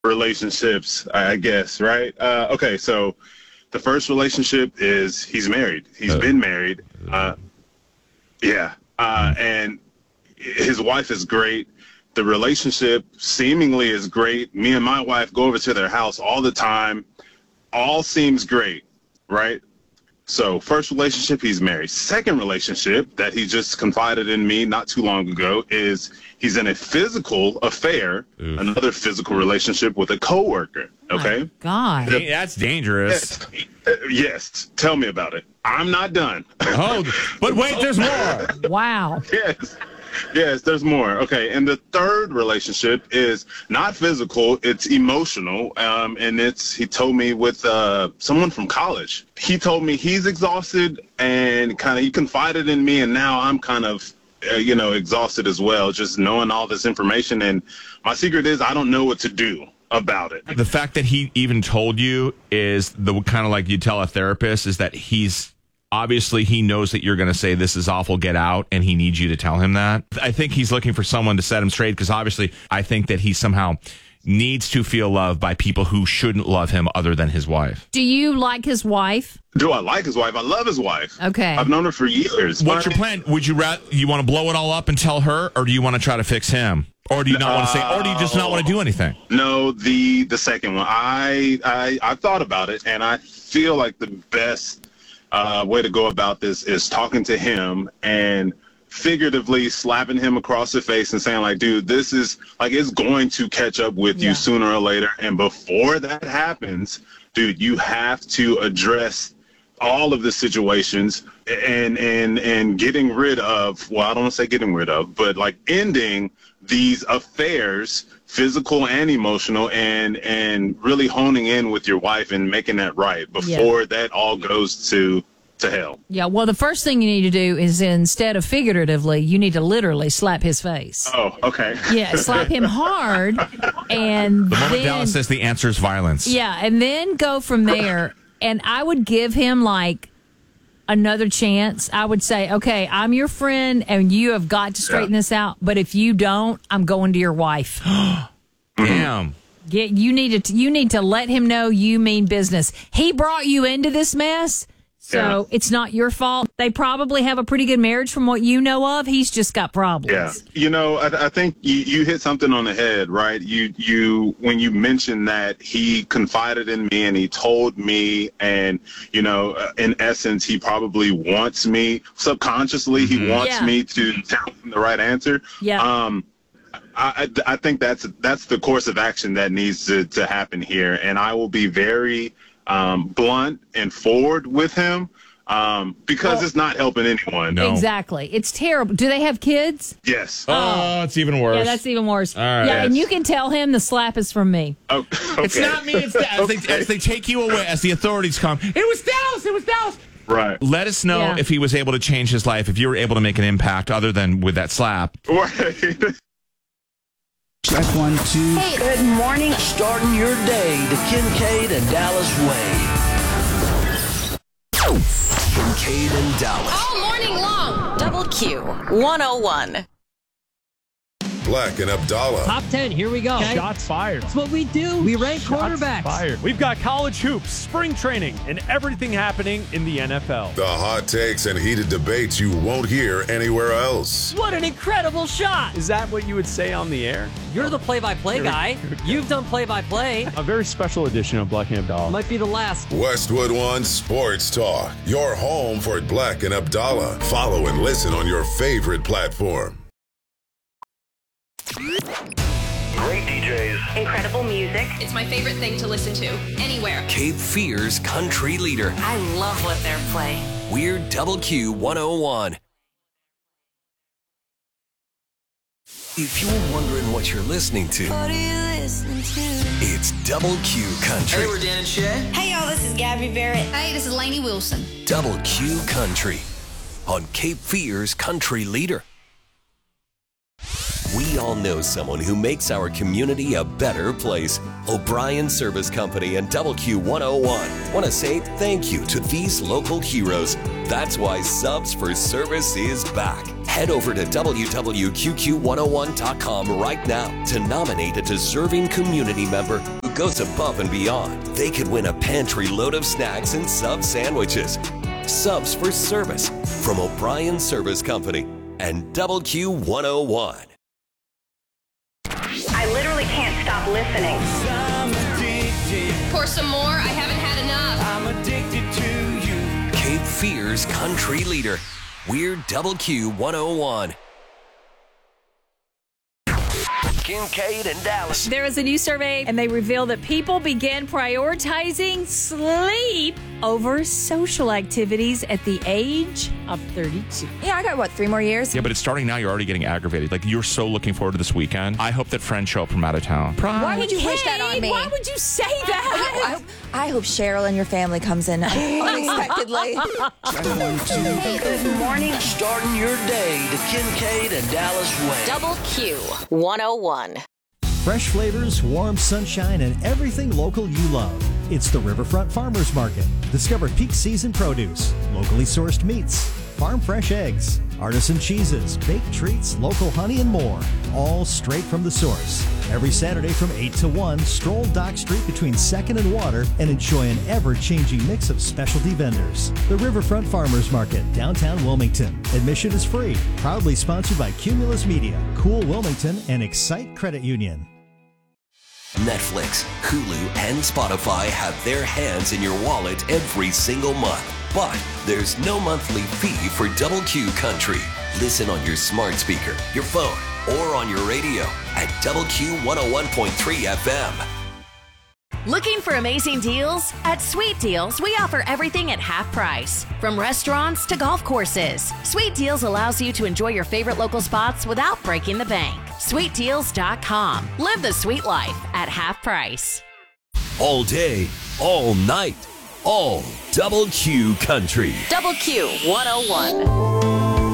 relationships, I guess, right? Okay, so the first relationship is he's married. He's been married. And his wife is great. The relationship seemingly is great. Me and my wife go over to their house all the time. All seems great, right? So first relationship, he's married. Second relationship that he just confided in me not too long ago is he's in a physical affair, another physical relationship with a coworker. Okay. My God. That's dangerous. Yes. Tell me about it. I'm not done. Oh, but wait, there's more. Wow. Yes, there's more. Okay, and the third relationship is not physical, it's emotional, and he told me with someone from college. He told me he's exhausted, and he confided in me, and now I'm kind of, exhausted as well, just knowing all this information, and my secret is I don't know what to do about it. The fact that he even told you is the kind of like you tell a therapist is that obviously, he knows that you're going to say this is awful, get out, and he needs you to tell him that. I think he's looking for someone to set him straight because obviously I think that he somehow needs to feel loved by people who shouldn't love him other than his wife. Do you like his wife? Do I like his wife? I love his wife. Okay. I've known her for years. What's your plan? Would you want to blow it all up and tell her, or do you want to try to fix him? Or do you not want to say, or do you just not want to do anything? No, the second one. I thought about it, and I feel like the best way to go about this is talking to him and figuratively slapping him across the face and saying, like, dude, this is like it's going to catch up with you sooner or later. And before that happens, dude, you have to address all of the situations and getting rid of, well, I don't want to say getting rid of, but like ending these affairs, physical and emotional, and really honing in with your wife and making that right before that all goes to hell. Yeah, well, the first thing you need to do is instead of figuratively, you need to literally slap his face. Oh, okay. Yeah, slap him hard. And the moment Dallas says the answer is violence. Yeah, and then go from there. And I would give him like another chance. I would say, okay, I'm your friend and you have got to straighten this out. But if you don't, I'm going to your wife. Damn. You need to let him know you mean business. He brought you into this mess. So it's not your fault. They probably have a pretty good marriage from what you know of. He's just got problems. Yeah. I think you hit something on the head, right? You when you mentioned that he confided in me and he told me, and, in essence, he probably wants me subconsciously. He wants me to tell him the right answer. Yeah. I think that's the course of action that needs to happen here. And I will be very blunt and forward with him because it's not helping anyone. No. Exactly. It's terrible. Do they have kids? Yes. Oh, it's even worse. Yeah, that's even worse. All right. Yeah, and you can tell him the slap is from me. Oh, okay. It's not me. It's as they take you away, as the authorities come. It was Dallas. It was Dallas. Right. Let us know if he was able to change his life, if you were able to make an impact other than with that slap. Right. Check 1, 2. Hey, good morning. Starting your day the Kincaid and Dallas way. Kincaid and Dallas. All morning long. Double Q 101. Black and Abdallah. Top 10, here we go. Okay. Shots fired. That's what we do. We rank quarterbacks. Fired. We've got college hoops, spring training, and everything happening in the NFL. The hot takes and heated debates you won't hear anywhere else. What an incredible shot. Is that what you would say on the air? You're the play-by-play guy. You've done play-by-play. A very special edition of Black and Abdallah. Might be the last. Westwood One Sports Talk. Your home for Black and Abdallah. Follow and listen on your favorite platform. Great DJs. Incredible music. It's my favorite thing to listen to anywhere. Cape Fear's country leader. I love what they're playing. We're Double Q 101. If you're wondering what you're listening to, What are you listening to? it's Double Q Country. Hey, we're Dan and Shay. Hey, y'all, this is Gabby Barrett. Hey, this is Lainey Wilson. Double Q Country on Cape Fear's country leader. We all know someone who makes our community a better place. O'Brien Service Company and Double Q 101 want to say thank you to these local heroes. That's why Subs for Service is back. Head over to www.qqq101.com right now to nominate a deserving community member who goes above and beyond. They could win a pantry load of snacks and sub sandwiches. Subs for Service from O'Brien Service Company and Double Q 101. I literally can't stop listening. Pour some more. I haven't had enough. I'm addicted to you. Cape Fear's country leader. We're Double Q 101. Kincaid and Dallas. There was a new survey, and they reveal that people began prioritizing sleep over social activities at the age of 32. Yeah, I got, 3 more years? Yeah, but it's starting now. You're already getting aggravated. Like, you're so looking forward to this weekend. I hope that friends show up from out of town. Why would you wish that on me? Why would you say that? I hope Cheryl and your family comes in unexpectedly. Good morning. Starting your day the Kincaid and Dallas way. Double Q 101. Fresh flavors, warm sunshine, and everything local you love. It's the Riverfront Farmers Market. Discover peak season produce, locally sourced meats, farm fresh eggs, artisan cheeses, baked treats, local honey, and more. All straight from the source. Every Saturday from 8 to 1, stroll Dock Street between 2nd and Water and enjoy an ever-changing mix of specialty vendors. The Riverfront Farmers Market, downtown Wilmington. Admission is free. Proudly sponsored by Cumulus Media, Cool Wilmington, and Excite Credit Union. Netflix, Hulu, and Spotify have their hands in your wallet every single month. But there's no monthly fee for Double Q Country. Listen on your smart speaker, your phone, or on your radio at Double Q 101.3 FM. Looking for amazing deals? At Sweet Deals, we offer everything at half price. From restaurants to golf courses, Sweet Deals allows you to enjoy your favorite local spots without breaking the bank. SweetDeals.com. Live the sweet life at half price. All day, all night, all Double Q Country. Double Q 101.